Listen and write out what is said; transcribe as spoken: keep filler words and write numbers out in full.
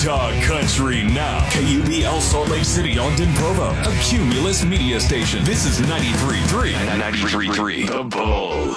Talk Country now. K U B L Salt Lake City, Ogden, Provo. A Cumulus media station. This is ninety-three point three. ninety-three point three. The Bull.